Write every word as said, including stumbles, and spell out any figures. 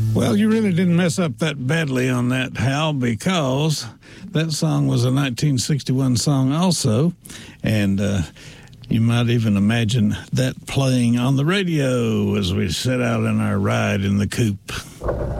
Well, you really didn't mess up that badly on that, Hal, because that song was a nineteen sixty-one song also, and uh, you might even imagine that playing on the radio as we set out in our ride in the coupe.